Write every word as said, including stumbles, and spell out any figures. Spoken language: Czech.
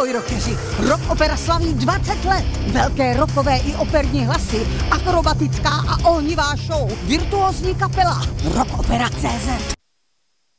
Ahoj rockeři, Rock Opera slaví dvacet let. Velké rockové i operní hlasy, akrobatická a ohnivá show, virtuózní kapela, Rock Opera tečka cé zet.